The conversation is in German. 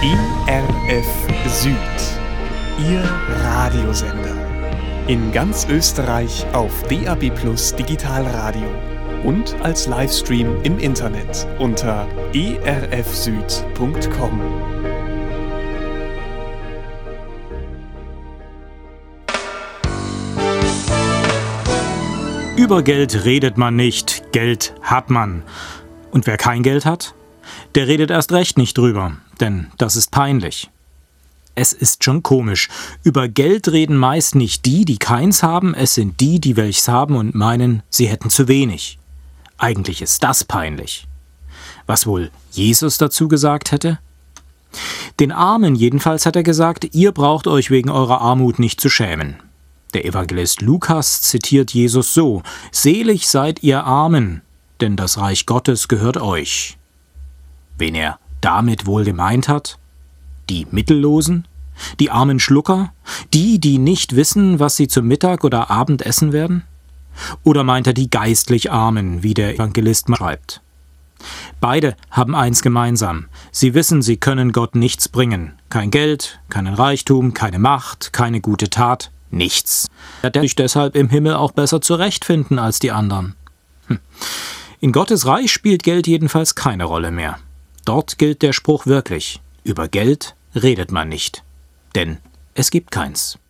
ERF Süd, Ihr Radiosender. In ganz Österreich auf DAB+ Digitalradio und als Livestream im Internet unter erfsüd.com. Über Geld redet man nicht, Geld hat man. Und wer kein Geld hat, der redet erst recht nicht drüber, denn das ist peinlich. Es ist schon komisch. Über Geld reden meist nicht die, die keins haben, es sind die, die welches haben und meinen, sie hätten zu wenig. Eigentlich ist das peinlich. Was wohl Jesus dazu gesagt hätte? Den Armen jedenfalls hat er gesagt, ihr braucht euch wegen eurer Armut nicht zu schämen. Der Evangelist Lukas zitiert Jesus so: Selig seid ihr Armen, denn das Reich Gottes gehört euch. Wen er damit wohl gemeint hat? Die Mittellosen? Die armen Schlucker? Die, die nicht wissen, was sie zum Mittag oder Abend essen werden? Oder meint er die geistlich Armen, wie der Evangelist schreibt? Beide haben eins gemeinsam. Sie wissen, sie können Gott nichts bringen. Kein Geld, keinen Reichtum, keine Macht, keine gute Tat, nichts. Er wird sich deshalb im Himmel auch besser zurechtfinden als die anderen. In Gottes Reich spielt Geld jedenfalls keine Rolle mehr. Dort gilt der Spruch wirklich: Über Geld redet man nicht, denn es gibt keins.